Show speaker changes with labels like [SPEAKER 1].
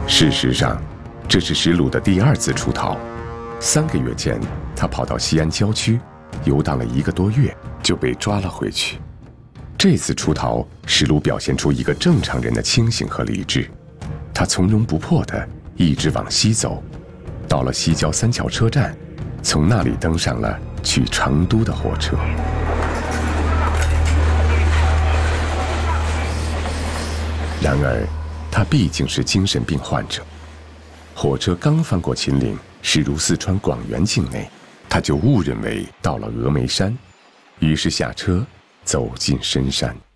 [SPEAKER 1] 事实上，这是石鲁的第2次出逃。3个月前，他跑到西安郊区，游荡了1个多月，就被抓了回去。这次出逃，石鲁表现出一个正常人的清醒和理智，他从容不迫地一直往西走，到了西郊3桥车站，从那里登上了去成都的火车。然而，他毕竟是精神病患者。火车刚翻过秦岭，驶入四川广元境内，他就误认为到了峨眉山，于是下车走进深山。